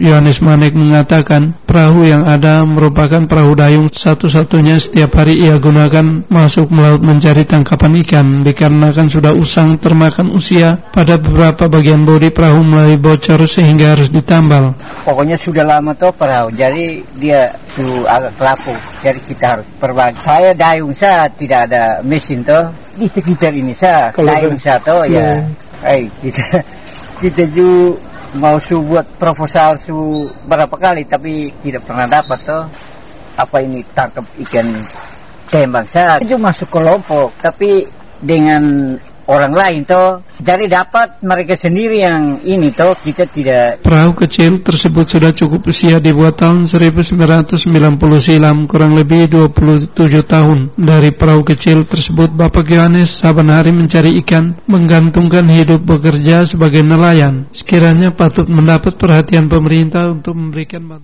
Yohanes Manek mengatakan perahu yang ada merupakan perahu dayung satu-satunya setiap hari ia gunakan masuk melaut mencari tangkapan ikan, dikarenakan sudah usang termakan usia. Pada beberapa bagian bodi perahu mulai bocor sehingga harus ditambal. Pokoknya sudah lama tuh perahu, jadi dia tuh agak kelapuk, jadi kita harus perbagi. Saya dayung saya tidak ada mesin tuh di sekitar ini saya dayung saya tuh ya. Kita juga mau buat proposal berapa kali tapi tidak pernah dapat tuh. Apa ini tangkap ikan tembak saya itu masuk kelompok tapi dengan orang lain toh, jadi dapat mereka sendiri yang ini toh, kita tidak. Perahu kecil tersebut sudah cukup usia, dibuat tahun 1990 silam, kurang lebih 27 tahun. Dari perahu kecil tersebut Bapak Yohanes saban hari mencari ikan, menggantungkan hidup bekerja sebagai nelayan. Sekiranya patut mendapat perhatian pemerintah untuk memberikan bantuan.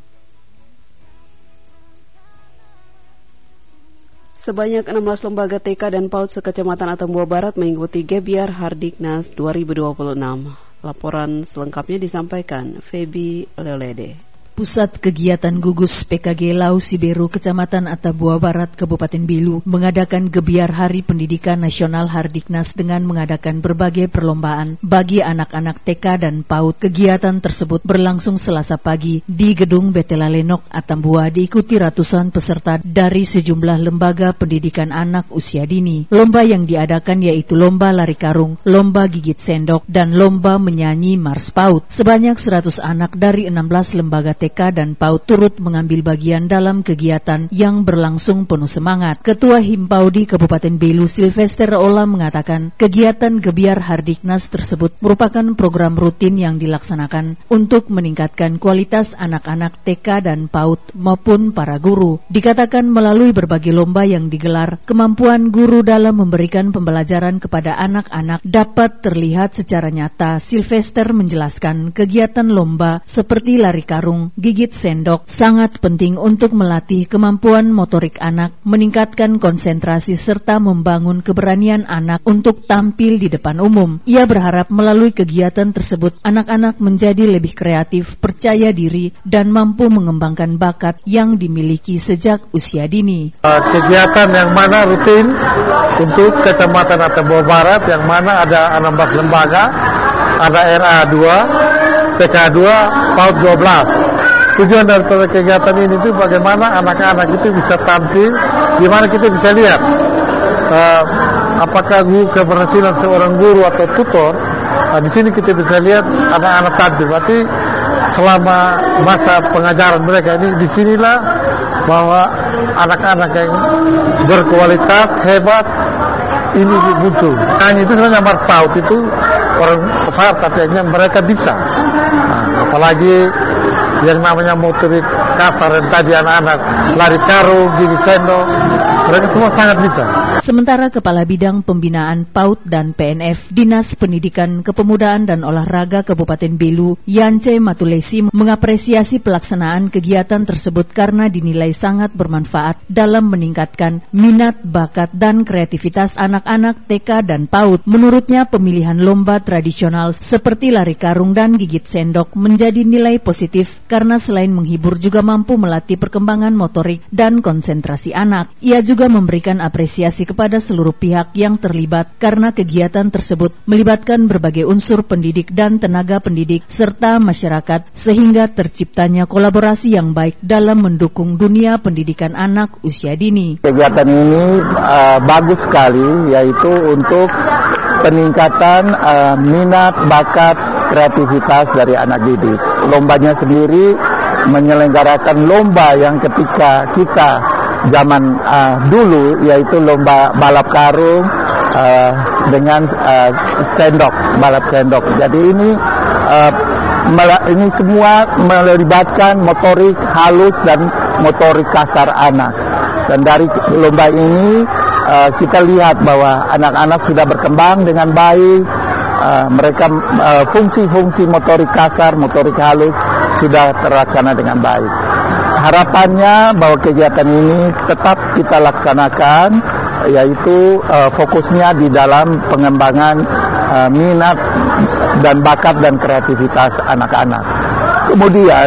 Sebanyak 16 lembaga TK dan PAUD se-Kecamatan Atambua Barat mengikuti Gebiar Hardiknas 2026. Laporan selengkapnya disampaikan Feby Leolede. Pusat Kegiatan Gugus PKG Lau Siberu Kecamatan Atambua Barat Kabupaten Belu mengadakan Gebiar Hari Pendidikan Nasional Hardiknas dengan mengadakan berbagai perlombaan bagi anak-anak TK dan PAUD. Kegiatan tersebut berlangsung Selasa pagi di Gedung Betela Lenok Atambua, diikuti ratusan peserta dari sejumlah lembaga pendidikan anak usia dini. Lomba yang diadakan yaitu lomba lari karung, lomba gigit sendok, dan lomba menyanyi Mars PAUD. Sebanyak 100 anak dari 16 lembaga TK dan PAUD turut mengambil bagian dalam kegiatan yang berlangsung penuh semangat. Ketua Himpaudi Kabupaten Belu Silvester Ola mengatakan kegiatan Gebiar Hardiknas tersebut merupakan program rutin yang dilaksanakan untuk meningkatkan kualitas anak-anak TK dan PAUD maupun para guru. Dikatakan melalui berbagai lomba yang digelar, kemampuan guru dalam memberikan pembelajaran kepada anak-anak dapat terlihat secara nyata. Silvester menjelaskan kegiatan lomba seperti lari karung, gigit sendok sangat penting untuk melatih kemampuan motorik anak, meningkatkan konsentrasi serta membangun keberanian anak untuk tampil di depan umum. Ia berharap melalui kegiatan tersebut anak-anak menjadi lebih kreatif, percaya diri, dan mampu mengembangkan bakat yang dimiliki sejak usia dini. Kegiatan yang mana rutin untuk Kecamatan Atambua Barat, yang mana ada 16 lembaga, ada RA 2, TK 2, PAUD 12. Tujuan dari kegiatan ini itu bagaimana anak-anak itu bisa tampil, gimana kita bisa lihat apakah keberhasilan seorang guru atau tutor. Di sini kita bisa lihat anak-anak tampil. Berarti selama masa pengajaran mereka ini, disinilah bahwa anak-anak yang berkualitas hebat ini muncul. Hanya itu sebenarnya Mars PAUD itu orang besar, tapi mereka bisa. Apalagi yang namanya motorik kasar yang tadi anak-anak lari karung, gigi sendok, mereka semua sangat bisa. Sementara Kepala Bidang Pembinaan PAUD dan PNF Dinas Pendidikan Kepemudaan dan Olahraga Kabupaten Belu, Yance Matulesi, mengapresiasi pelaksanaan kegiatan tersebut karena dinilai sangat bermanfaat dalam meningkatkan minat, bakat, dan kreativitas anak-anak TK dan PAUD. Menurutnya, pemilihan lomba tradisional seperti lari karung dan gigit sendok menjadi nilai positif karena selain menghibur juga mampu melatih perkembangan motorik dan konsentrasi anak. Ia juga memberikan apresiasi kepada seluruh pihak yang terlibat karena kegiatan tersebut melibatkan berbagai unsur pendidik dan tenaga pendidik serta masyarakat sehingga terciptanya kolaborasi yang baik dalam mendukung dunia pendidikan anak usia dini. Kegiatan ini bagus sekali, yaitu untuk peningkatan minat, bakat, kreativitas dari anak didik. Lombanya sendiri menyelenggarakan lomba yang ketika kita zaman dulu, yaitu lomba balap karung dengan sendok, balap sendok. Jadi ini semua melibatkan motorik halus dan motorik kasar anak. Dan dari lomba ini kita lihat bahwa anak-anak sudah berkembang dengan baik. Mereka fungsi-fungsi motorik kasar, motorik halus sudah terlaksana dengan baik. Harapannya bahwa kegiatan ini tetap kita laksanakan, yaitu fokusnya di dalam pengembangan minat dan bakat dan kreativitas anak-anak. Kemudian